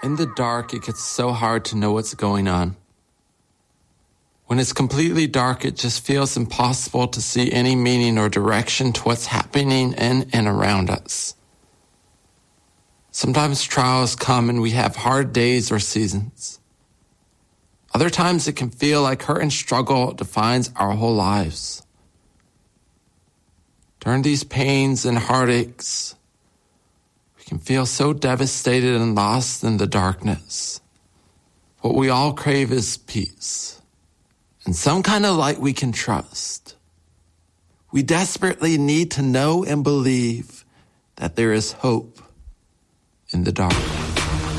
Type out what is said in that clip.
In the dark, it gets so hard to know what's going on. When it's completely dark, it just feels impossible to see any meaning or direction to what's happening in and around us. Sometimes trials come and we have hard days or seasons. Other times it can feel like hurt and struggle defines our whole lives. During these pains and heartaches, we can feel so devastated and lost in the darkness. What we all crave is peace and some kind of light we can trust. We desperately need to know and believe that there is hope in the dark.